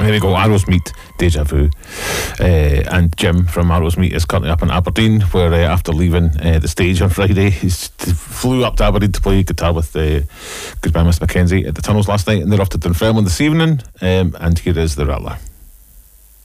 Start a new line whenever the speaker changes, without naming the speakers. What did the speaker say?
There we go, Arrows Meet, Deja Vu. And Jim from Arrows Meet is currently up in Aberdeen, where after leaving the stage on Friday, he flew up to Aberdeen to play guitar with Goodbye Miss Mackenzie at the Tunnels last night, and they're off to Dunfermline this evening, and here is The Rattler.